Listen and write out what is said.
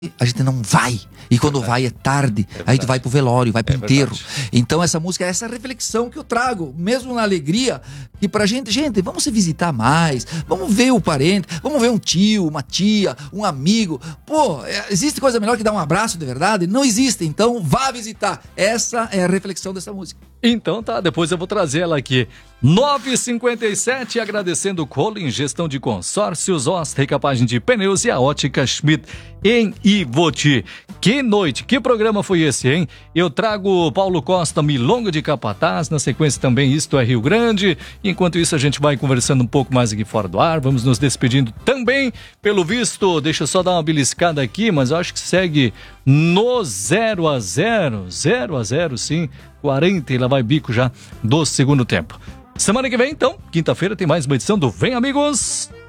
a gente não vai. E quando vai é tarde. Aí tu vai pro velório, vai pro enterro. Então essa música é essa reflexão que eu trago, mesmo na alegria, que pra gente, vamos se visitar mais, vamos ver o parente, vamos ver um tio, uma tia, um amigo. Pô, existe coisa melhor que dar um abraço de verdade? Não existe, então vá visitar. Essa é a reflexão dessa música. Então tá, depois eu vou trazer ela aqui. 9h57, agradecendo Colin, gestão de consórcios, Osta, recapagem de pneus e a Ótica Schmidt em Ivoti. Que noite, que programa foi esse, hein? Eu trago Paulo Costa, Milonga de Capataz, na sequência também Isto é Rio Grande. Enquanto isso a gente vai conversando um pouco mais aqui fora do ar, vamos nos despedindo também. Pelo visto, deixa eu só dar uma beliscada aqui, mas eu acho que segue no 0-0, 0-0 sim, 40 e lá vai bico já do segundo tempo. Semana que vem, então, quinta-feira, tem mais uma edição do Vem Amigos!